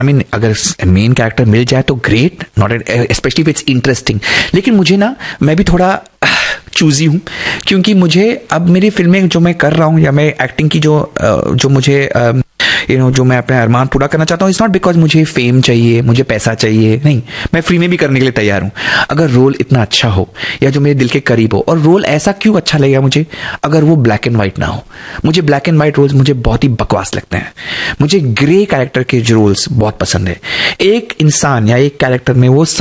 I mean अगर main character मिल जाए तो great, not specially if it's interesting. लेकिन मुझे ना, मैं भी थोड़ा चूजी हूं, क्योंकि मुझे अब मेरी फिल्में जो मैं कर रहा हूं या मैं एक्टिंग की जो मुझे जो मैं अपने अरमान पूरा करना चाहता हूँ, इट्स नॉट बिकॉज मुझे फेम चाहिए, मुझे पैसा चाहिए, नहीं, मैं फ्री में भी करने के लिए तैयार हूं अगर रोल इतना अच्छा हो या जो मेरे दिल के करीब हो। और रोल ऐसा क्यों अच्छा लगेगा मुझे, अगर वो ब्लैक एंड व्हाइट ना हो। मुझे ब्लैक एंड व्हाइट रोल्स मुझे बहुत ही बकवास लगते हैं। मुझे ग्रे कैरेक्टर के जो रोल्स बहुत पसंद है। एक इंसान या एक कैरेक्टर में वो